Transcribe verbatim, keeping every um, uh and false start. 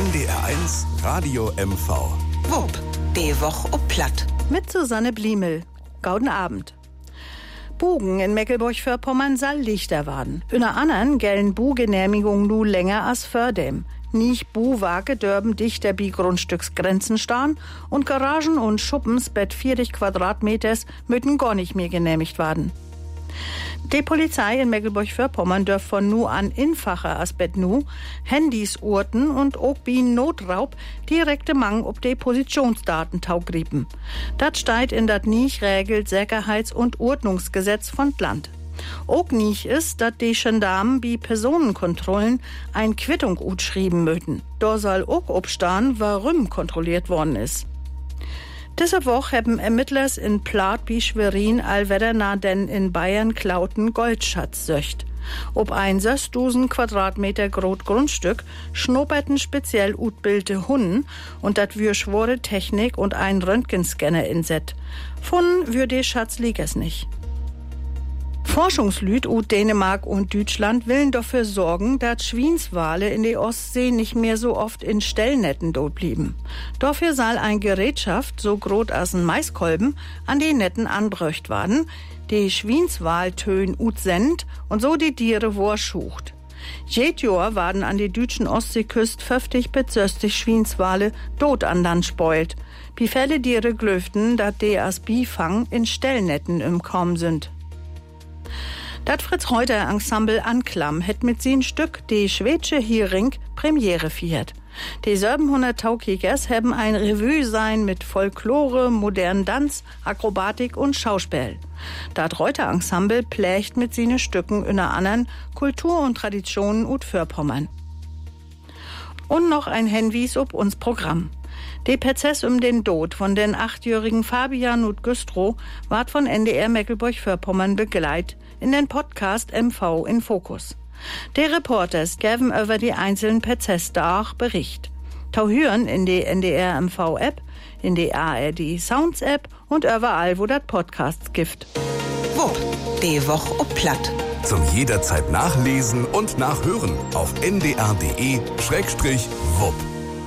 N D R eins Radio M V. Wupp, die Woch ob Platt. Mit Susanne Bliemel. Gauden Abend. Bugen in Mecklenburg-Vorpommern soll lichter werden. Unter anderem gelten Bu-Genehmigungen nu länger als fördem. Nicht Bu-Wage dürben dichter bi Grundstücksgrenzen stehen und Garagen und Schuppens bet vierzig Quadratmeters müssen gar nicht mehr genehmigt werden. Die Polizei in Mecklenburg-Vorpommern dürft von nu an einfacher als bet nu Handys orten und auch bi Notraub direkte Mang ob die Positionsdaten taugrieben. Das steht in dat nicht regelt Sicherheits- und Ordnungsgesetz von Land. Auch nicht ist, dass die Gendarmen bi Personenkontrollen ein Quittung utschrieben möchten. Da soll auch obstehen, warum kontrolliert worden ist. Diese Woche haben Ermittlers in Plath bi Schwerin allwedder na den in Bayern klauten Goldschatz söcht. Ob ein sechstausend Quadratmeter groß Grundstück schnupperten speziell utbildete Hunden und dat wür schwore Technik und ein Röntgenscanner inset. Von wür de Schatz lieg es nicht. Forschungslüd ut Dänemark und Deutschland willen dafür sorgen, dass Schwienswale in der Ostsee nicht mehr so oft in Stellnetten dort blieben. Dafür soll ein Gerätschaft, so groß als ein Maiskolben, an die Netten anbröcht werden, die Schwienswaltöen ut send und so die Tiere vorschucht. Jet Jahr werden an die deutschen Ostseeküst fünfzig bis sechzig Schwienswale tot an Land spoilt. Wie viele Tiere glöften, dass die als Bifang in Stellnetten im Korn sind. Das Fritz-Reuter-Ensemble Anklam het mit sin Stück die schwedische Hering Premiere feiert. Die siebenhundert Taukikers haben ein Revue sein mit Folklore, modernen Tanz, Akrobatik und Schauspiel. Das Reuter-Ensemble plächt mit sine Stücken unter anderem Kultur und Traditionen ut Vorpommern. Und noch ein Hinweis ob uns Programm. Der Prozess um den Tod von den achtjährigen Fabian und Güstrow ward von N D R Mecklenburg-Vorpommern begleitet in den Podcast M V in Fokus. Die Reporters geben über die einzelnen Prozesse auch Bericht. Tauhören in die N D R M V App, in die A R D Sounds App und überall, wo das Podcasts gibt. Wupp, die Woch ob Platt. Zum jederzeit nachlesen und nachhören auf n d r punkt d e Schrägstrich wupp.